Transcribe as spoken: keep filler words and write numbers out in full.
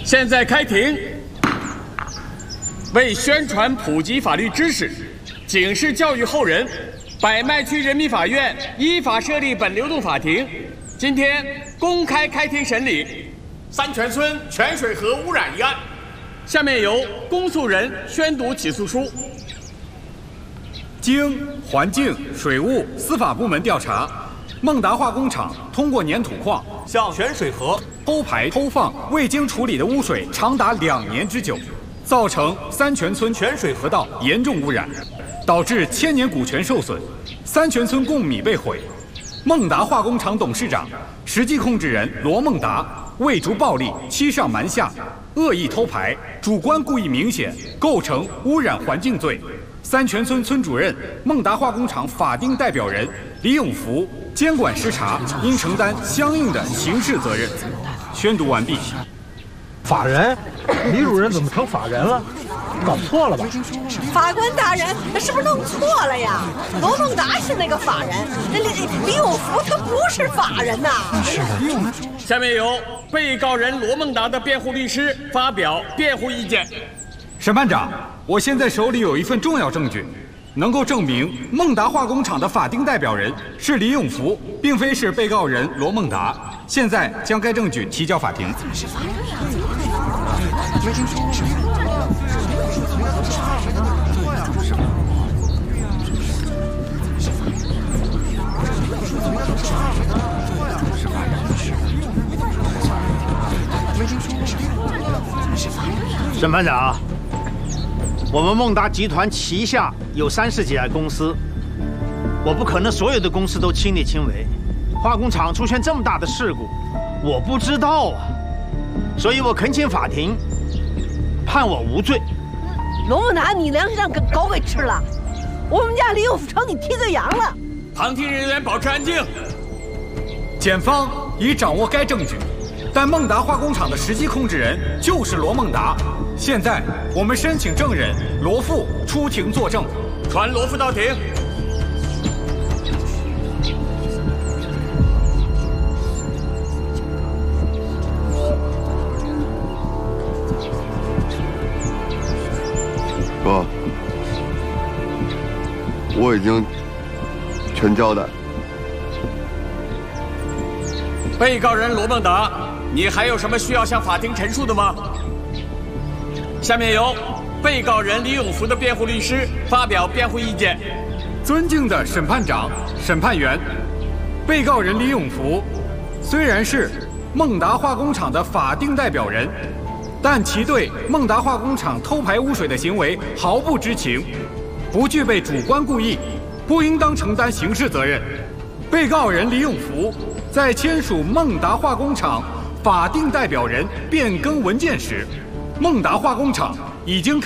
现在开庭。为宣传普及法律知识，警示教育后人，百迈区人民法院依法设立本流动法庭，今天公开开庭审理三泉村泉水河污染一案。下面由公诉人宣读起诉书。 经环境、水务、司法部门调查，孟达化工厂通过粘土矿向泉水河偷排偷放未经处理的污水长达两年之久，造成三泉村泉水河道严重污染，导致千年古泉受损，三泉村贡米被毁。孟达化工厂董事长、实际控制人罗孟达为逐暴力、欺上瞒下、恶意偷排、主观故意明显，构成污染环境罪。三泉村村主任、孟达化工厂法定代表人李永福监管失察，应承担相应的刑事责任。宣读完毕。 法人？李主任怎么成法人了？搞错了吧？ 法官大人，是不是弄错了呀？罗孟达是那个法人，那李李永福他不是法人呐。 是的。 下面由被告人罗孟达的辩护律师发表辩护意见。 审判长，我现在手里有一份重要证据，能够证明孟达化工厂的法定代表人是李永福，并非是被告人罗孟达。现在将该证据提交法庭。 审判长，我们孟达集团旗下有三十几家公司，我不可能所有的公司都亲力亲为。化工厂出现这么大的事故，我不知道啊，所以我恳请法庭判我无罪。 罗孟达，你粮食让狗给吃了，我们家李永福朝你替罪羊了。 旁听人员保持安静。 检方已掌握该证据，但孟达化工厂的实际控制人就是罗孟达。现在我们申请证人罗富出庭作证。 传罗富到庭。 哥，我已经全交代。 被告人罗孟达，你还有什么需要向法庭陈述的吗？下面由被告人李永福的辩护律师发表辩护意见。 尊敬的审判长、审判员，被告人李永福虽然是孟达化工厂的法定代表人，但其对孟达化工厂偷排污水的行为毫不知情，不具备主观故意，不应当承担刑事责任。被告人李永福在签署孟达化工厂法定代表人变更文件时，孟达化工厂已经